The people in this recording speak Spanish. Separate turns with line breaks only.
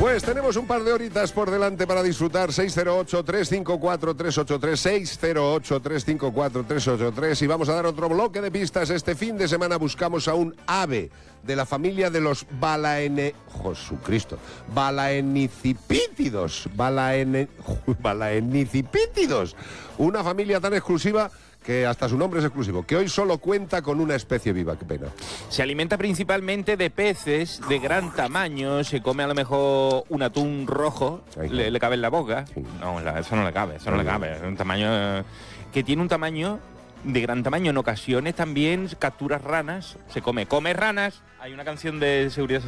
Pues tenemos un par de horitas por delante para disfrutar. 608-354-383, 608-354-383, y vamos a dar otro bloque de pistas. Este fin de semana buscamos a un ave de la familia de los balaenicipítidos. Balaenicipítidos. Una familia tan exclusiva que hasta su nombre es exclusivo, que hoy solo cuenta con una especie viva. Qué pena.
Se alimenta principalmente de peces de gran tamaño, se come a lo mejor un atún rojo, le cabe en la boca. Sí. No, eso no le cabe, es un tamaño que tiene un tamaño de gran tamaño. En ocasiones también captura ranas, come ranas. Hay una canción de Seguridad